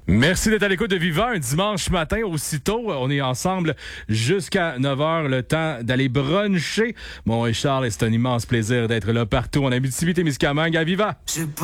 Merci d'être à l'écoute de Viva un dimanche matin. Aussitôt, on est ensemble jusqu'à 9h, le temps d'aller bruncher. Mon Charles, c'est un immense plaisir d'être là partout en Abitibi-Témiscamingue à Viva.